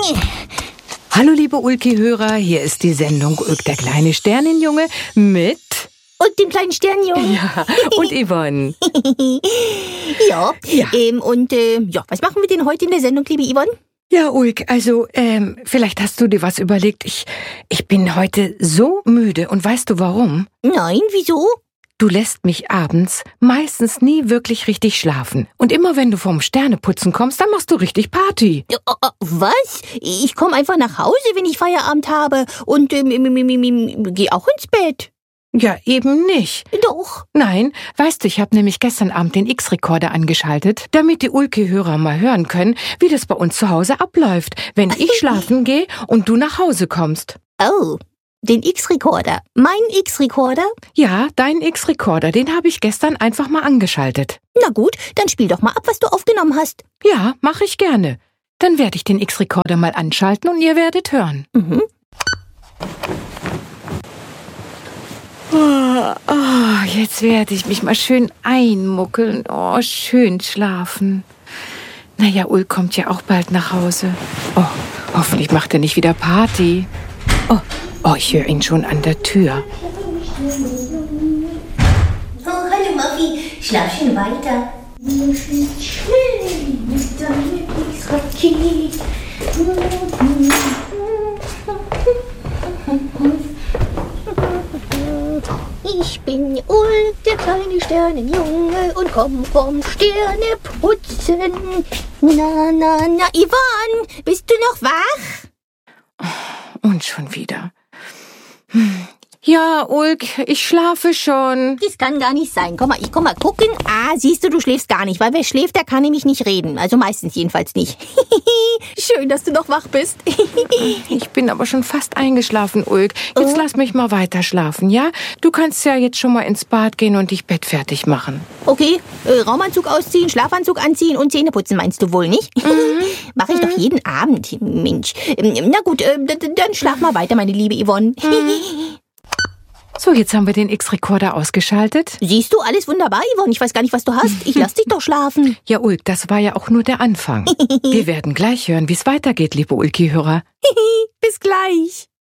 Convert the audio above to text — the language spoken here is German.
Hallo liebe Ulki-Hörer, hier ist die Sendung Ulk, der kleine Sternenjunge mit... Und dem kleinen Sternenjungen. Ja, und Yvonne. Ja. Was machen wir denn heute in der Sendung, liebe Yvonne? Ja, Ulk, also, vielleicht hast du dir was überlegt. Ich bin heute so müde und weißt du warum? Nein, wieso? Du lässt mich abends meistens nie wirklich richtig schlafen. Und immer wenn du vom Sterneputzen kommst, dann machst du richtig Party. Was? Ich komme einfach nach Hause, wenn ich Feierabend habe und gehe auch ins Bett. Ja, eben nicht. Doch. Nein, weißt du, ich habe nämlich gestern Abend den X-Rekorder angeschaltet, damit die Ulki-Hörer mal hören können, wie das bei uns zu Hause abläuft, wenn ich schlafen gehe und du nach Hause kommst. Oh, den X-Rekorder. Mein X-Rekorder? Ja, dein X-Rekorder, den habe ich gestern einfach mal angeschaltet. Na gut, dann spiel doch mal ab, was du aufgenommen hast. Ja, mache ich gerne. Dann werde ich den X-Rekorder mal anschalten und ihr werdet hören. Mhm. Jetzt werde ich mich mal schön einmuckeln. Oh, schön schlafen. Naja, Ulk kommt ja auch bald nach Hause. Oh, hoffentlich macht er nicht wieder Party. Oh, ich höre ihn schon an der Tür. Oh, hallo Muffy. Schlaf schon weiter. Ich bin Ulk, der kleine Sternenjunge und komm vom Sterneputzen. Na, Yvonne, bist du noch wach? Und schon wieder. Ja, Ulk, ich schlafe schon. Das kann gar nicht sein. Ich komm mal gucken. Siehst du schläfst gar nicht, weil wer schläft, der kann nämlich nicht reden. Also meistens jedenfalls nicht. Schön, dass du noch wach bist. Ich bin aber schon fast eingeschlafen, Ulk. Jetzt lass mich mal weiter schlafen, ja? Du kannst ja jetzt schon mal ins Bad gehen und dich bettfertig machen. Okay, Raumanzug ausziehen, Schlafanzug anziehen und Zähne putzen meinst du wohl, nicht? Mache ich doch jeden Abend, Mensch. Na gut, dann schlaf mal weiter, meine liebe Yvonne. So, jetzt haben wir den X-Rekorder ausgeschaltet. Siehst du, alles wunderbar, Yvonne. Ich weiß gar nicht, was du hast. Ich lass dich doch schlafen. Ja, Ulk, das war ja auch nur der Anfang. Wir werden gleich hören, wie es weitergeht, liebe Ulki-Hörer. Bis gleich.